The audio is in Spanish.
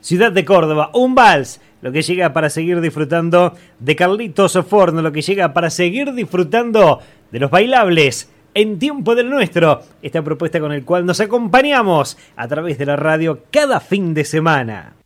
Ciudad de Córdoba, un vals, lo que llega para seguir disfrutando de Carlitos Forno, lo que llega para seguir disfrutando de los bailables en Tiempo del Nuestro, esta propuesta con el cual nos acompañamos a través de la radio cada fin de semana.